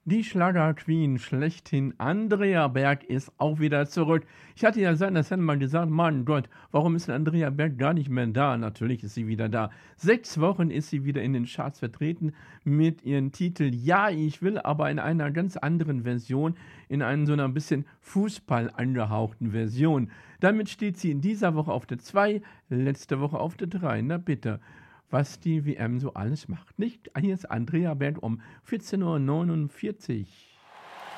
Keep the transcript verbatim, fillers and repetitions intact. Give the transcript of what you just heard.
Die Schlager-Queen schlechthin, Andrea Berg, ist auch wieder zurück. Ich hatte ja seit der Sendung mal gesagt, mein Gott, warum ist denn Andrea Berg gar nicht mehr da? Natürlich ist sie wieder da. Sechs Wochen ist sie wieder in den Charts vertreten mit ihrem Titel Ja, ich will, aber in einer ganz anderen Version, in einer so einer bisschen Fußball angehauchten Version. Damit steht sie in dieser Woche auf der zwei, letzte Woche auf der drei. Na bitte, was die W M so alles macht. Nicht? Hier ist Andrea Berg um vierzehn Uhr neunundvierzig.